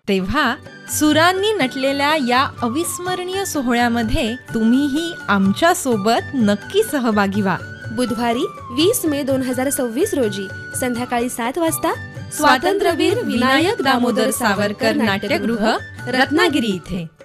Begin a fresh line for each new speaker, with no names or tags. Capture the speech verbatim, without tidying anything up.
तेव्हा सुरांनी नटलेल्या या अविस्मरणीय सोहळ्यामध्ये तुम्हीही आमच्या सोबत नक्की सहभागी व्हा.
बुधवारी वीस मे दोन हजार सव्वीस रोजी संध्याकाळी सात वाजता स्वातंत्र्यवीर विनायक दामोदर सावरकर नाट्यगृह, रत्नागिरी इथे.